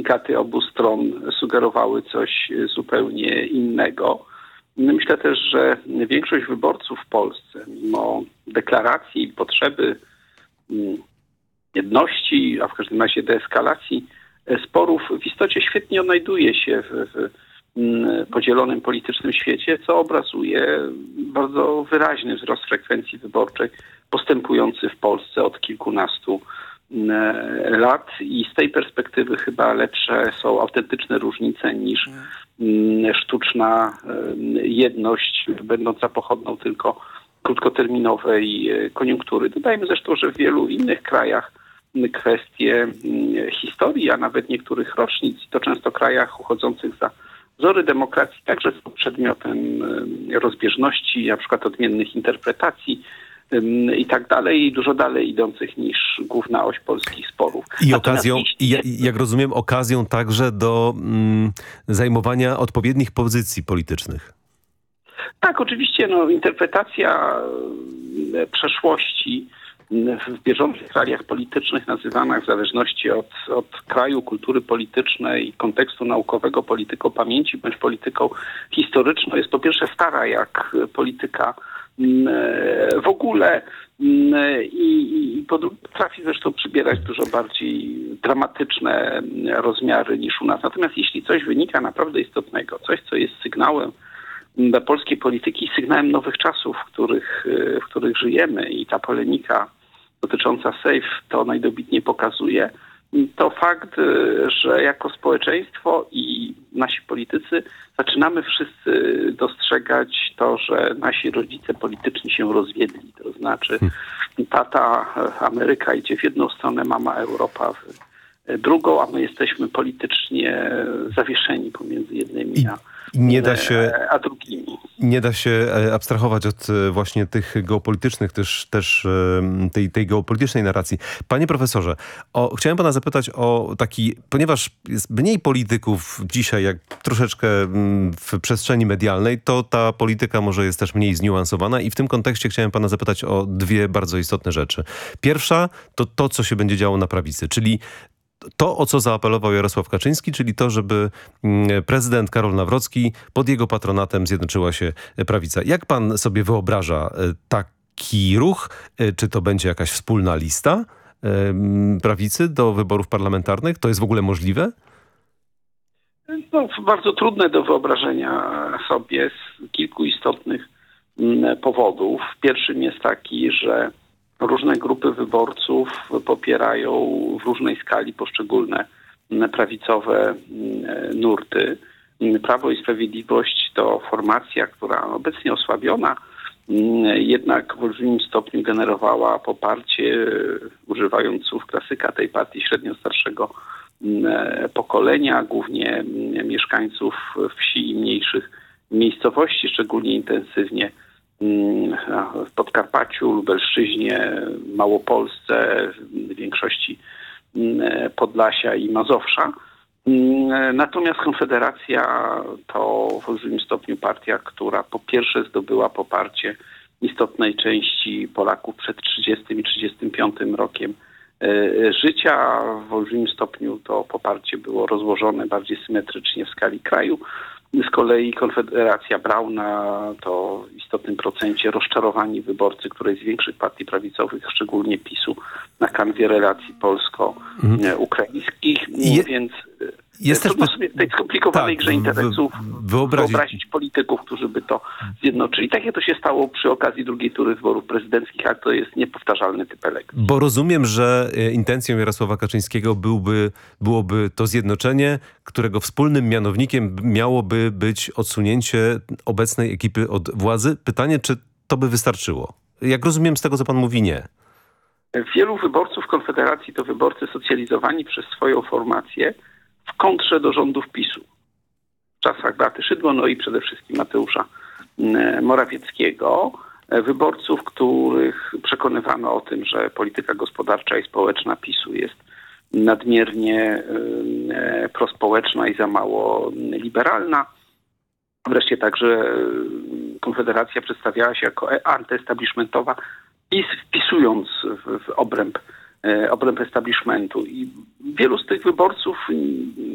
komunikaty obu stron sugerowały coś zupełnie innego. Myślę też, że większość wyborców w Polsce, mimo deklaracji i potrzeby jedności, a w każdym razie deeskalacji sporów, w istocie świetnie odnajduje się w podzielonym politycznym świecie, co obrazuje bardzo wyraźny wzrost frekwencji wyborczej postępujący w Polsce od kilkunastu lat i z tej perspektywy chyba lepsze są autentyczne różnice niż sztuczna jedność będąca pochodną tylko krótkoterminowej koniunktury. Dodajmy zresztą, że w wielu innych krajach kwestie historii, a nawet niektórych rocznic, i to często krajach uchodzących za wzory demokracji, także są przedmiotem rozbieżności, na przykład odmiennych interpretacji i tak dalej, dużo dalej idących niż główna oś polskich sporów. I okazją, jak rozumiem, okazją także do zajmowania odpowiednich pozycji politycznych. Tak, oczywiście interpretacja przeszłości w bieżących realiach politycznych nazywana w zależności od kraju, kultury politycznej i kontekstu naukowego polityką pamięci bądź polityką historyczną jest po pierwsze stara jak polityka w ogóle i po drugie potrafi zresztą przybierać dużo bardziej dramatyczne rozmiary niż u nas. Natomiast jeśli coś wynika naprawdę istotnego, coś co jest sygnałem dla polskiej polityki, sygnałem nowych czasów, w których żyjemy i ta polemika dotycząca SAFE to najdobitniej pokazuje, to fakt, że jako społeczeństwo i nasi politycy zaczynamy wszyscy dostrzegać to, że nasi rodzice polityczni się rozwiedli. To znaczy tata Ameryka idzie w jedną stronę, mama Europa w drugą, a my jesteśmy politycznie zawieszeni pomiędzy jednymi a drugimi. Nie da się abstrahować od właśnie tych geopolitycznych, też tej geopolitycznej narracji. Panie profesorze, chciałem pana zapytać o taki, ponieważ jest mniej polityków dzisiaj, jak troszeczkę w przestrzeni medialnej, to ta polityka może jest też mniej zniuansowana i w tym kontekście chciałem pana zapytać o dwie bardzo istotne rzeczy. Pierwsza to, co się będzie działo na prawicy, czyli to, o co zaapelował Jarosław Kaczyński, czyli to, żeby prezydent Karol Nawrocki, pod jego patronatem zjednoczyła się prawica. Jak pan sobie wyobraża taki ruch? Czy to będzie jakaś wspólna lista prawicy do wyborów parlamentarnych? To jest w ogóle możliwe? Bardzo trudne do wyobrażenia sobie z kilku istotnych powodów. Pierwszym jest taki, że różne grupy wyborców popierają w różnej skali poszczególne prawicowe nurty. Prawo i Sprawiedliwość to formacja, która obecnie osłabiona, jednak w olbrzymim stopniu generowała poparcie, używając słów klasyka tej partii średnio starszego pokolenia, głównie mieszkańców wsi i mniejszych miejscowości, szczególnie intensywnie w Podkarpaciu, Lubelszczyźnie, Małopolsce, w większości Podlasia i Mazowsza. Natomiast Konfederacja to w olbrzymim stopniu partia, która po pierwsze zdobyła poparcie istotnej części Polaków przed 30 i 35 rokiem życia. W olbrzymim stopniu to poparcie było rozłożone bardziej symetrycznie w skali kraju. Z kolei Konfederacja Brauna to w istotnym procencie rozczarowani wyborcy którejś z większych partii prawicowych, szczególnie PiS-u, na kanwie relacji polsko-ukraińskich, więc trudno sobie w tej skomplikowanej grze interesów wyobrazić polityków, którzy by to zjednoczyli. Tak jak to się stało przy okazji drugiej tury wyborów prezydenckich, ale to jest niepowtarzalny typ elekcji. Bo rozumiem, że intencją Jarosława Kaczyńskiego byłoby to zjednoczenie, którego wspólnym mianownikiem miałoby być odsunięcie obecnej ekipy od władzy. Pytanie, czy to by wystarczyło? Jak rozumiem z tego, co pan mówi, nie. Wielu wyborców Konfederacji to wyborcy socjalizowani przez swoją formację w kontrze do rządów PiS-u. W czasach Beaty Szydło, i przede wszystkim Mateusza Morawieckiego. Wyborców, których przekonywano o tym, że polityka gospodarcza i społeczna PiS-u jest nadmiernie prospołeczna i za mało liberalna. Wreszcie także Konfederacja przedstawiała się jako antyestablishmentowa, wpisując w obręb establishmentu. I wielu z tych wyborców